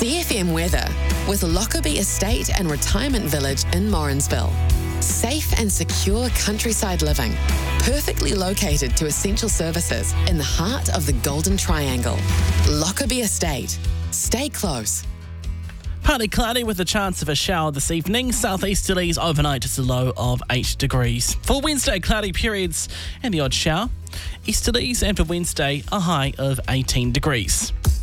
CFM weather with Lockerbie Estate and Retirement Village in Morrinsville. Safe and secure countryside living, perfectly located to essential services in the heart of the Golden Triangle. Lockerbie Estate. Stay close. Partly cloudy with a chance of a shower this evening. Southeasterlies overnight just a low of 8 degrees. For Wednesday, cloudy periods and the odd shower. Easterlies, and for Wednesday, a high of 18 degrees.